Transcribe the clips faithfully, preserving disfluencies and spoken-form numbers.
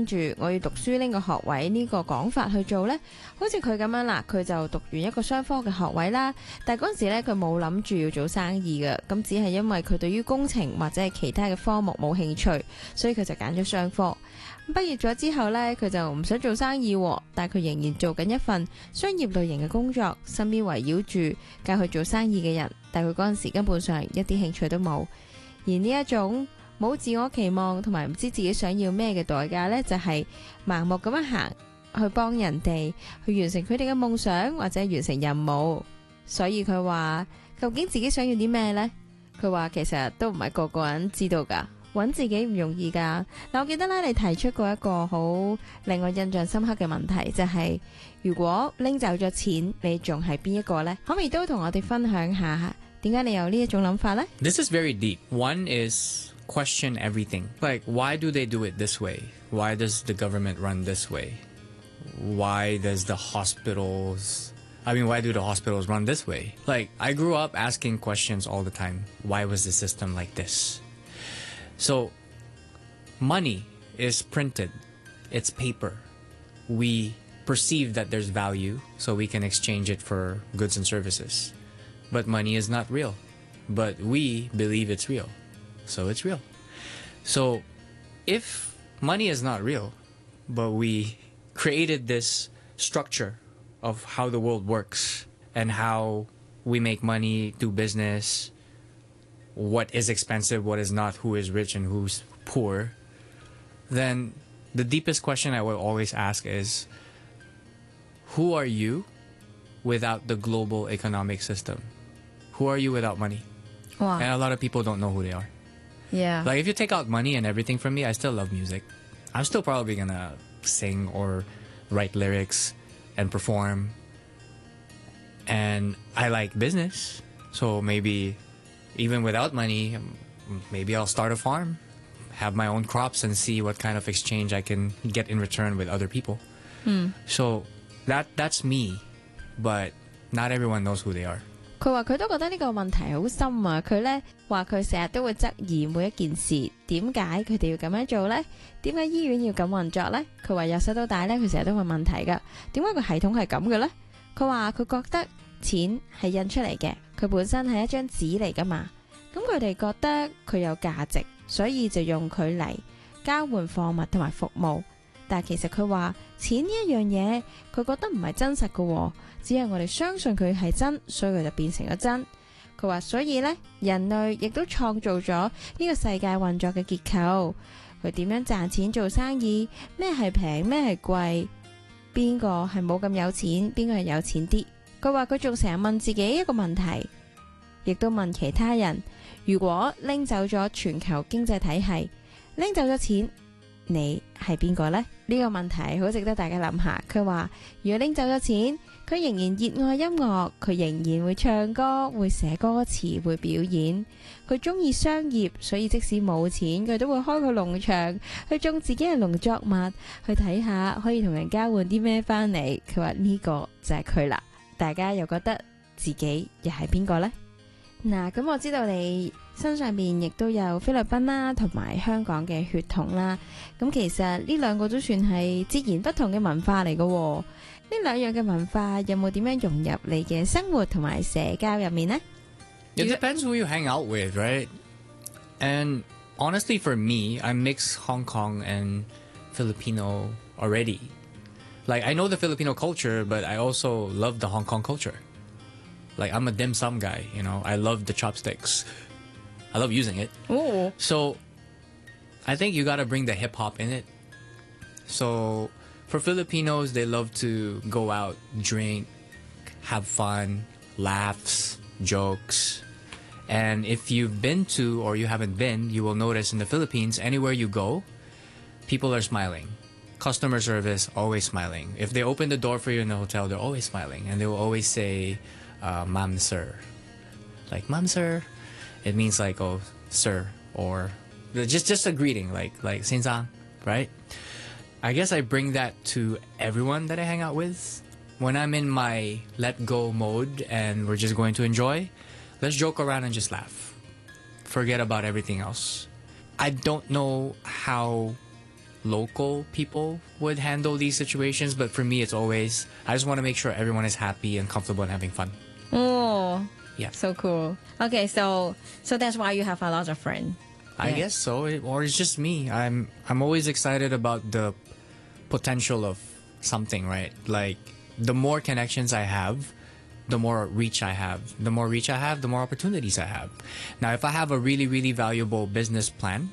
跟住我要讀書拎個學位呢個講法去做呢？好似佢咁樣啦，佢就讀完一個商科嘅學位啦，但係嗰陣時咧佢冇諗住要做生意嘅，咁只係因為佢對於工程或者係其他嘅科目冇興趣，所以佢就揀咗商科。畢業咗之後呢，佢就唔想做生意，但係佢仍然做緊一份商業類型嘅工作，身邊圍繞住教佢做生意嘅人，但佢嗰陣時根本上一啲興趣都冇。而呢一種冇自我期望同埋唔知自己想要咩嘅代價呢，就係盲目咁樣行去幫人哋去完成佢哋嘅夢想或者完成任務。所以佢話究竟自己想要啲咩呢？佢話其實都唔係個個人知道噶，揾自己唔容易噶。嗱，我記得咧你提出過一個好令我印象深刻嘅問題，就係如果拎走咗錢，你仲係邊一個呢？可唔可以都同我哋分享下點解你有呢一種諗法呢？ This is very deep. One is question everything. Like, why do they do it this way? Why does the government run this way? Why does the hospitals... I mean, why do the hospitals run this way? Like, I grew up asking questions all the time. Why was the system like this? So, money is printed. It's paper. We perceive that there's value, so we can exchange it for goods and services. But money is not real. But we believe it's real. So it's real. So, if money is not real, but we created this structure of how the world works and how we make money, do business, what is expensive, what is not, who is rich and who's poor, then the deepest question I will always ask is, who are you without the global economic system? Who are you without money? Wow. And a lot of people don't know who they are. Yeah. Like, if you take out money and everything from me, I still love music. I'm still probably gonna sing or write lyrics and perform. And I like business. So maybe even without money, maybe I'll start a farm, have my own crops and see what kind of exchange I can get in return with other people. Mm. So that that's me. But not everyone knows who they are. 佢話佢都覺得呢個問題好深啊！佢呢話佢成日都會質疑每一件事，點解佢哋要咁樣做呢？點解醫院要咁運作呢？佢話由細到大呢，佢成日都問問題噶，點解個系統係咁嘅呢？佢話佢覺得錢係印出嚟嘅，佢本身係一張紙嚟噶嘛，咁佢哋覺得佢有價值，所以就用佢嚟交換貨物同埋服務。但係其實佢話錢呢一樣嘢，佢覺得唔係真實嘅，只係我哋相信佢係真，所以佢就變成咗真。佢話所以呢，人類亦都創造咗呢個世界運作嘅結構，佢點樣賺錢做生意，咩係平咩係貴，邊個係冇咁有錢，邊個係有錢啲。佢話佢仲成日問自己一個問題，亦都問其他人，如果拎走咗全球經濟體系，拎走咗錢，你係邊個呢？呢個問題好值得大家諗下。佢話如果拎走咗錢，佢仍然熱愛音樂，佢仍然會唱歌，會寫歌詞，會表演。佢中意商業，所以即使冇錢，佢都會開個農場去種自己嘅農作物，去睇下可以同人交換啲咩返嚟。佢話呢個就係佢啦。大家又覺得自己又係邊個呢？嗱，咁我知道你身上面亦都有菲律賓啦，同埋香港嘅血統啦。咁其實呢兩個都算係截然不同嘅文化嚟嘅喎。呢兩樣嘅文化有冇點樣融入你嘅生活同埋社交入面呢？ It depends who you hang out with, right? And honestly, for me, I mix Hong Kong and Filipino already. Like, I know the Filipino culture, but I also love the Hong Kong culture. Like, I'm a dim sum guy, you know. I love the chopsticks. I love using it. Oh. So, I think you gotta bring the hip-hop in it. So, for Filipinos, they love to go out, drink, have fun, laughs, jokes. And if you've been to or you haven't been, you will notice in the Philippines, anywhere you go, people are smiling. Customer service, always smiling. If they open the door for you in the hotel, they're always smiling. And they will always say, uh, ma'am, sir. Like, ma'am, sir. It means like, oh, sir. Or just just a greeting, like, like, sinzang, right? I guess I bring that to everyone that I hang out with. When I'm in my let go mode and we're just going to enjoy, let's joke around and just laugh. Forget about everything else. I don't know how local people would handle these situations, but for me, it's always I just want to make sure everyone is happy and comfortable and having fun. Oh, Yeah. so cool. Okay, so so that's why you have a lot of friends. I Yeah. guess so, it- or it's just me. I'm I'm always excited about the potential of something, right? Like the more connections I have, the more reach I have. The more reach I have, the more opportunities I have. Now, if I have a really really valuable business plan,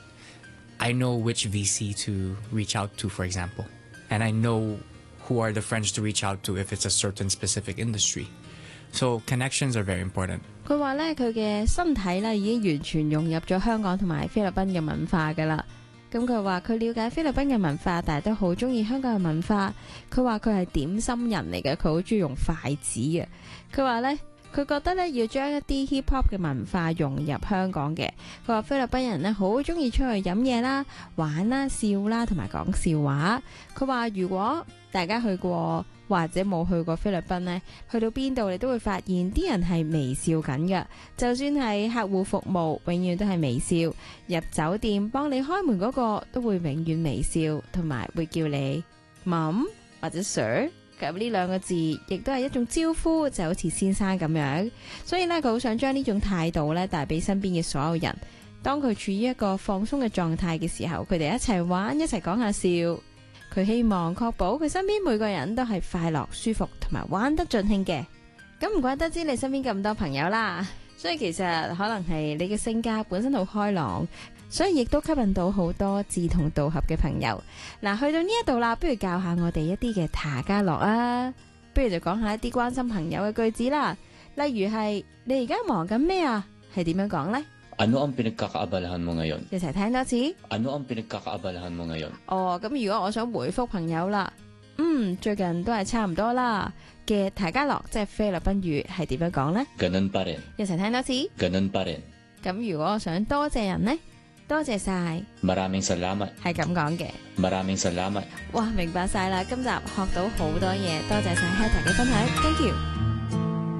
I know which V C to reach out to, for example, and I know who are the friends to reach out to if it's a certain specific industry. So connections are very important. 佢話咧，佢嘅身體咧已經完全融入咗香港同埋菲律賓嘅文化噶啦。咁佢話佢了解菲律賓嘅文化，但係都好中意香港嘅文化。佢話佢係點心人嚟嘅，佢好中意用筷子嘅。佢話咧，佢覺得咧要將一啲 hip hop 嘅文化融入香港嘅。佢話菲律賓人咧好中意出去飲嘢啦、玩啦、笑啦同埋講笑話。佢話如果大家去過或者冇去過菲律賓呢，去到邊度你都會發現啲人係微笑緊嘅，就算係客戶服務，永遠都係微笑。入酒店幫你開門嗰個都會永遠微笑，同埋會叫你 Mom 或者 Sir。咁呢兩個字亦都係一種招呼，就好似先生咁樣。所以呢，佢好想將呢種態度呢帶俾身邊嘅所有人。當佢處於一個放鬆嘅狀態嘅時候，佢哋一齊玩，一齊講下笑。佢希望確保佢身邊每個人都係快樂、舒服同埋玩得盡興嘅。咁唔怪得知你身邊咁多朋友啦。所以其實可能係你嘅性格本身好開朗，所以亦都吸引到好多志同道合嘅朋友。嗱，去到呢一度啦，不如教下我哋一啲嘅塔加洛啊。不如就講下一啲關心朋友嘅句子啦。例如係你而家忙緊咩啊？係點樣講呢？ Ano ang pinagkakaabalahan mo ngayon? 一齊聽多次。 Ano ang pinagkakaabalahan mo ngayon? 哦，咁如果我想回覆朋友啦，嗯，最近都係差唔多啦嘅塔加洛，即係菲律賓語係點樣講呢？ Ganun pa rin. 一齊聽多次。 Ganun pa rin. 咁如果我想多謝人呢？多謝晒， Maraming salamat. 係咁講嘅。 Maraming salamat. 哇，明白晒啦！今集學到好多嘢，多謝晒 Heta 嘅分享，thank you。